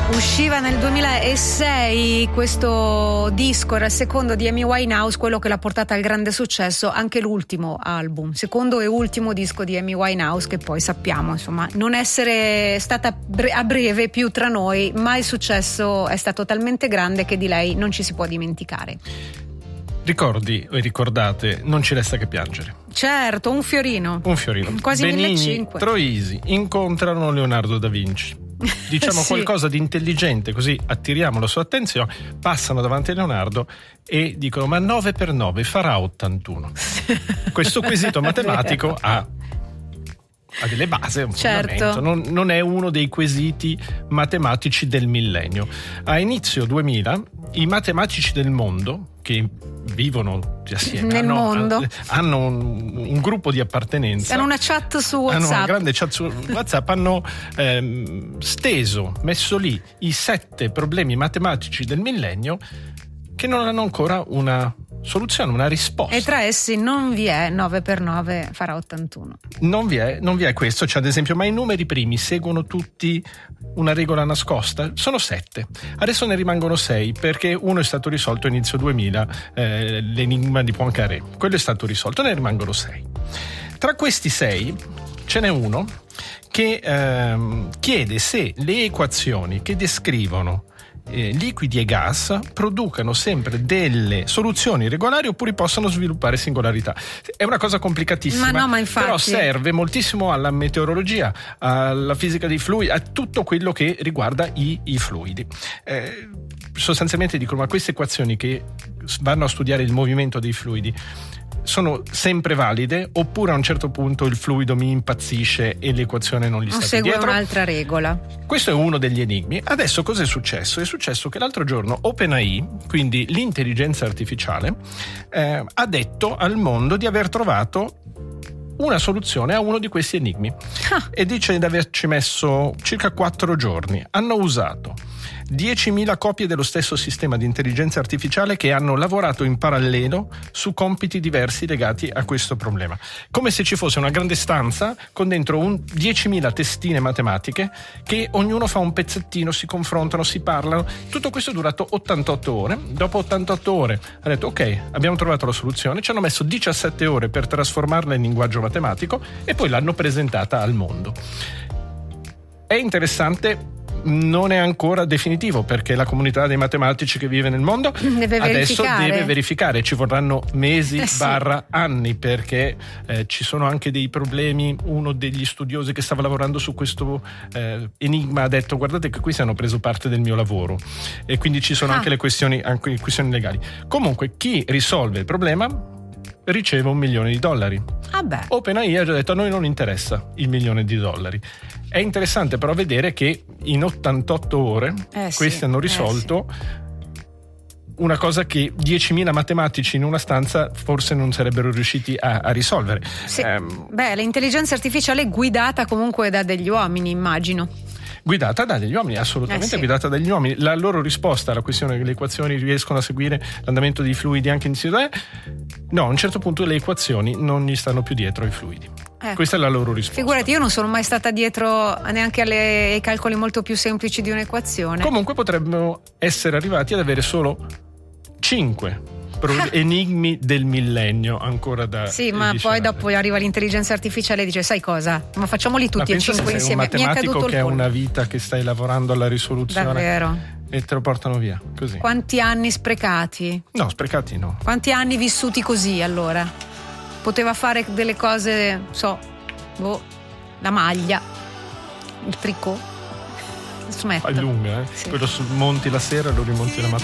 Usciva nel 2006 questo disco, era il secondo di Amy Winehouse, quello che l'ha portata al grande successo, anche l'ultimo album, secondo e ultimo disco di Amy Winehouse, che poi sappiamo insomma non essere stata a breve più tra noi, ma il successo è stato talmente grande che di lei non ci si può dimenticare. Ricordi e ricordate, non ci resta che piangere. Certo, un fiorino. Quasi Benigni, 1500. Troisi incontrano Leonardo da Vinci. Diciamo sì. Qualcosa di intelligente, così attiriamo la sua attenzione. Passano davanti a Leonardo e dicono: ma 9 per 9 farà 81. Questo quesito matematico ha delle basi, un certo. fondamento. Non è uno dei quesiti matematici del millennio. A inizio 2000 i matematici del mondo che vivono assieme nel mondo hanno un gruppo di appartenenza, hanno una chat su WhatsApp, hanno una grande chat su WhatsApp, hanno messo lì i 7 problemi matematici del millennio che non hanno ancora una soluzione, una risposta. E tra essi non vi è 9 per 9 farà 81. Non vi è questo, c'è ad esempio, ma i numeri primi seguono tutti una regola nascosta? Sono 7. Adesso ne rimangono 6 perché uno è stato risolto a inizio 2000, l'enigma di Poincaré. Quello è stato risolto, ne rimangono 6. Tra questi 6 ce n'è uno che chiede se le equazioni che descrivono liquidi e gas producano sempre delle soluzioni regolari oppure possano sviluppare singolarità. È una cosa complicatissima, ma infatti, però serve moltissimo alla meteorologia, alla fisica dei fluidi, a tutto quello che riguarda i fluidi. Sostanzialmente dicono: ma queste equazioni che vanno a studiare il movimento dei fluidi sono sempre valide oppure a un certo punto il fluido mi impazzisce e l'equazione non gli sta più segue dietro? Un'altra regola. Questo è uno degli enigmi. Adesso cosa è successo? È successo che l'altro giorno OpenAI, quindi l'intelligenza artificiale, ha detto al mondo di aver trovato una soluzione a uno di questi enigmi e dice di averci messo circa 4 giorni. Hanno usato 10.000 copie dello stesso sistema di intelligenza artificiale che hanno lavorato in parallelo su compiti diversi legati a questo problema. Come se ci fosse una grande stanza con dentro 10.000 testine matematiche che ognuno fa un pezzettino, si confrontano, si parlano. Tutto questo è durato 88 ore. Dopo 88 ore ha detto: ok, abbiamo trovato la soluzione. Ci hanno messo 17 ore per trasformarla in linguaggio matematico e poi l'hanno presentata al mondo. È interessante. Non è ancora definitivo perché la comunità dei matematici che vive nel mondo adesso deve verificare. Ci vorranno mesi anni perché ci sono anche dei problemi. Uno degli studiosi che stava lavorando su questo enigma ha detto: guardate che qui si hanno preso parte del mio lavoro, e quindi ci sono anche le questioni legali. Comunque chi risolve il problema riceve $1 milione. OpenAI ha già detto: a noi non interessa il $1 milione. È interessante però vedere che in 88 ore questi hanno risolto una cosa che 10.000 matematici in una stanza forse non sarebbero riusciti a risolvere. Sì. L'intelligenza artificiale è guidata comunque da degli uomini, immagino. Guidata da degli uomini, assolutamente guidata dagli uomini. La loro risposta alla questione che le equazioni riescono a seguire l'andamento dei fluidi anche in no, a un certo punto le equazioni non gli stanno più dietro ai fluidi. Questa è la loro risposta. Figurati, io non sono mai stata dietro neanche ai calcoli molto più semplici di un'equazione. Comunque potrebbero essere arrivati ad avere solo 5 enigmi del millennio ancora da ma poi dopo arriva l'intelligenza artificiale e dice: sai cosa? Ma facciamoli tutti e 5 insieme. Mi è caduto che è una vita che stai lavorando alla risoluzione. Davvero? E te lo portano via così. Quanti anni sprecati? No, sprecati no. Quanti anni vissuti così allora? Poteva fare delle cose, la maglia, il tricot. Smetto. È lunga, Quello monti la sera e lo rimonti la mattina.